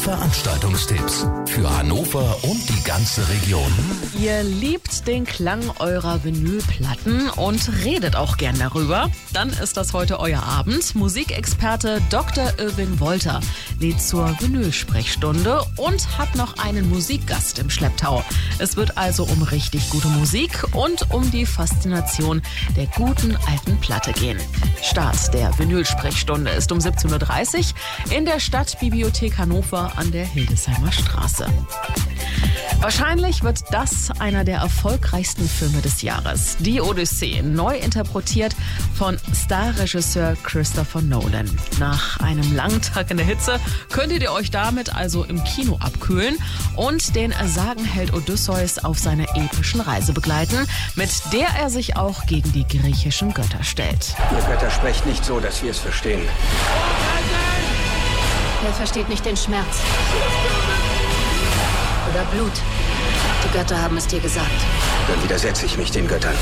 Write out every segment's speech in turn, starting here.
Veranstaltungstipps für Hannover und die ganze Region. Ihr liebt den Klang eurer Vinylplatten und redet auch gern darüber. Dann ist das heute euer Abend. Musikexperte Dr. Irwin Wolter lädt zur Vinylsprechstunde und hat noch einen Musikgast im Schlepptau. Es wird also um richtig gute Musik und um die Faszination der guten alten Platte gehen. Start der Vinylsprechstunde ist um 17.30 Uhr in der Stadtbibliothek Hannover an der Hildesheimer Straße. Wahrscheinlich wird das einer der erfolgreichsten Filme des Jahres. Die Odyssee, neu interpretiert von Starregisseur Christopher Nolan. Nach einem langen Tag in der Hitze könntet ihr euch damit also im Kino abkühlen und den Sagenheld Odysseus auf seiner epischen Reise begleiten, mit der er sich auch gegen die griechischen Götter stellt. Ihr Götter sprecht nicht so, dass wir es verstehen. Wer versteht nicht den Schmerz? Oder Blut? Die Götter haben es dir gesagt. Dann widersetze ich mich den Göttern.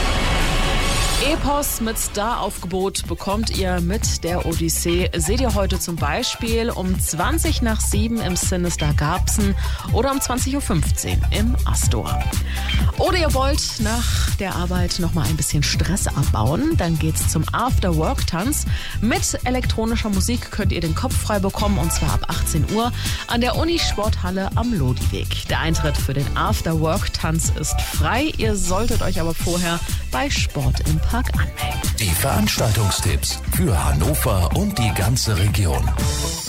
Epos mit Staraufgebot bekommt ihr mit der Odyssee. Seht ihr heute zum Beispiel um 7:20 im Sinister Garbsen oder um 20:15 Uhr im Astor. Oder ihr wollt nach der Arbeit noch mal ein bisschen Stress abbauen, dann geht's zum After-Work-Tanz. Mit elektronischer Musik könnt ihr den Kopf frei bekommen und zwar ab 18 Uhr an der Unisporthalle am Lodiweg. Der Eintritt für den After-Work-Tanz ist frei. Ihr solltet euch aber vorher bei Sport im Park anmelden. Die Veranstaltungstipps für Hannover und die ganze Region.